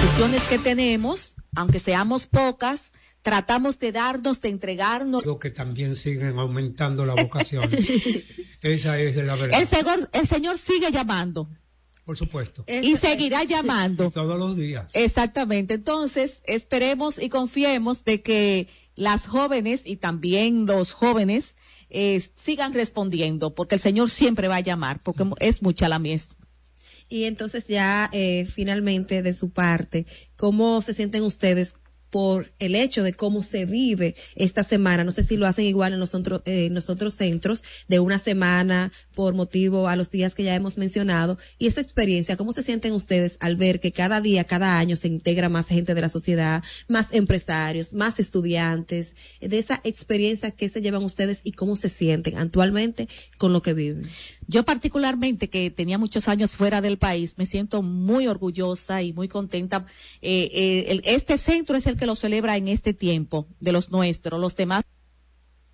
decisiones que tenemos, aunque seamos pocas, tratamos de darnos, de entregarnos. Digo que también siguen aumentando la vocación. Esa es la verdad. El Señor sigue llamando. Por supuesto. Y seguirá llamando. Todos los días. Exactamente. Entonces, esperemos y confiemos de que las jóvenes y también los jóvenes sigan respondiendo, porque el Señor siempre va a llamar, porque es mucha la mies. Y entonces ya finalmente de su parte, ¿cómo se sienten ustedes por el hecho de cómo se vive esta semana? No sé si lo hacen igual en los otros centros, de una semana por motivo a los días que ya hemos mencionado. Y esta experiencia, ¿cómo se sienten ustedes al ver que cada día, cada año se integra más gente de la sociedad, más empresarios, más estudiantes? De esa experiencia, ¿qué se llevan ustedes y cómo se sienten actualmente con lo que viven? Yo particularmente, que tenía muchos años fuera del país, me siento muy orgullosa y muy contenta. Este centro es el que lo celebra en este tiempo de los nuestros. Los demás